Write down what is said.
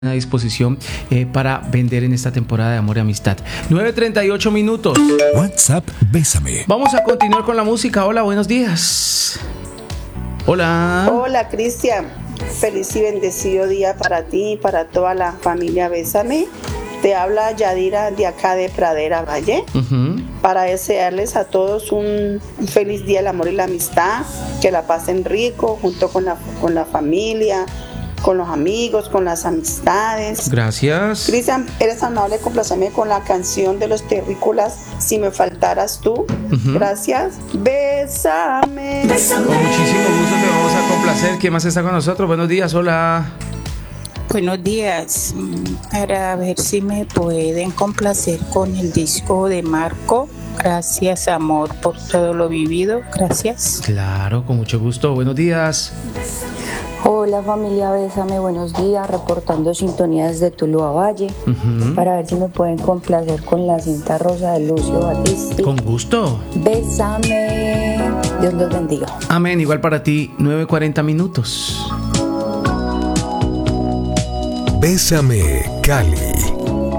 a disposición para vender en esta temporada de amor y amistad. 9:38 minutos. WhatsApp Bésame. Vamos a continuar con la música. Hola, buenos días. Hola. Hola, Cristian. Feliz y bendecido día para ti y para toda la familia Bésame. Te habla Yadira de acá de Pradera Valle. Para desearles a todos un feliz día del amor y la amistad. Que la pasen rico junto con la familia, con los amigos, con las amistades. Gracias. Cristian, eres amable, complaceme con la canción de los Terrícolas, Si me faltaras tú. Gracias. Bésame. Con muchísimo gusto te vamos a complacer. ¿Quién más está con nosotros? Buenos días, hola. Buenos días. Para ver si me pueden complacer con el disco de Marco. Gracias, amor, por todo lo vivido. Gracias. Claro, con mucho gusto. Buenos días. Hola familia Bésame, buenos días, reportando sintonía desde Tuluá Valle, para ver si me pueden complacer con la cinta rosa de Lucio Battisti. Con gusto. Bésame, Dios los bendiga. Amén, igual para ti, 9:40 minutos. Bésame, Cali.